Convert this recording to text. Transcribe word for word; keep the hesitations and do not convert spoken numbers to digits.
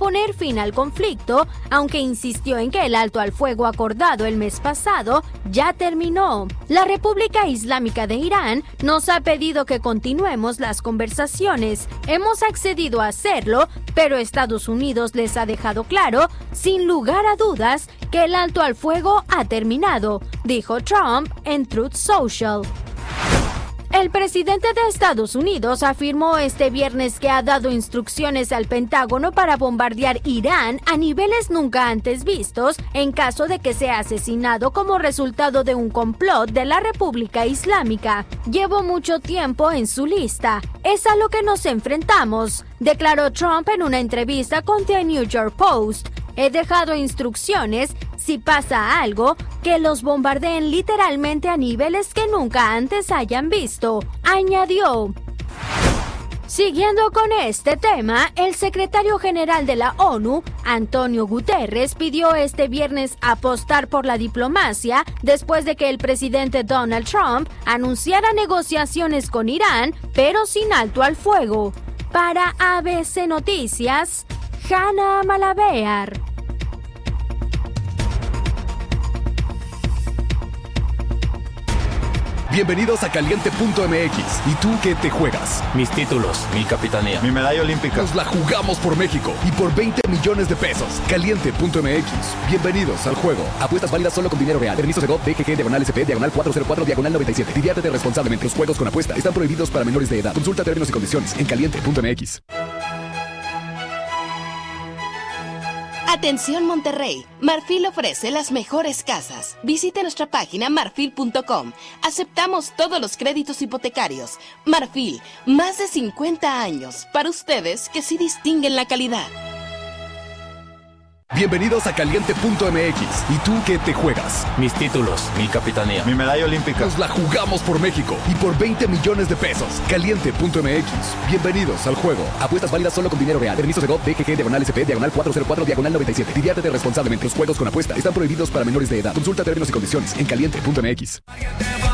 poner fin al conflicto, aunque insistió en que el alto al fuego acordado el mes pasado ya terminó. La República Islámica de Irán nos ha pedido que continuemos las conversaciones. Hemos accedido a hacerlo, pero Estados Unidos les ha dejado claro, sin lugar a dudas, que el alto al fuego ha terminado, dijo Trump en Truth Social. El presidente de Estados Unidos afirmó este viernes que ha dado instrucciones al Pentágono para bombardear Irán a niveles nunca antes vistos en caso de que sea asesinado como resultado de un complot de la República Islámica. Llevo mucho tiempo en su lista. Es a lo que nos enfrentamos, declaró Trump en una entrevista con The New York Post. He dejado instrucciones, si pasa algo, que los bombardeen literalmente a niveles que nunca antes hayan visto, añadió. Siguiendo con este tema, el secretario general de la ONU, Antonio Guterres, pidió este viernes apostar por la diplomacia después de que el presidente Donald Trump anunciara negociaciones con Irán, pero sin alto al fuego. Para A B C Noticias, Hanna Malabear. Bienvenidos a Caliente punto M X. ¿Y tú qué te juegas? Mis títulos, mi capitanía, mi medalla olímpica. Nos la jugamos por México y por veinte millones de pesos. Caliente punto M X. Bienvenidos al juego. Apuestas válidas solo con dinero real. Permiso de G O V, D G G, diagonal S P, diagonal cuatro cero cuatro, diagonal noventa y siete. Diviértete responsablemente. Los juegos con apuesta están prohibidos para menores de edad. Consulta términos y condiciones en Caliente punto M X. Atención Monterrey, Marfil ofrece las mejores casas. Visite nuestra página marfil punto com. Aceptamos todos los créditos hipotecarios. Marfil, más de cincuenta años para ustedes que sí distinguen la calidad. Bienvenidos a Caliente punto M X. ¿Y tú qué te juegas? Mis títulos, mi capitanía, mi medalla olímpica. Nos la jugamos por México y por veinte millones de pesos. Caliente punto M X. Bienvenidos al juego. Apuestas válidas solo con dinero real. Permiso de G O V, D G G, diagonal S P, diagonal cuatro cero cuatro, diagonal noventa y siete. Diviértete responsablemente. Los juegos con apuesta están prohibidos para menores de edad. Consulta términos y condiciones en Caliente punto M X.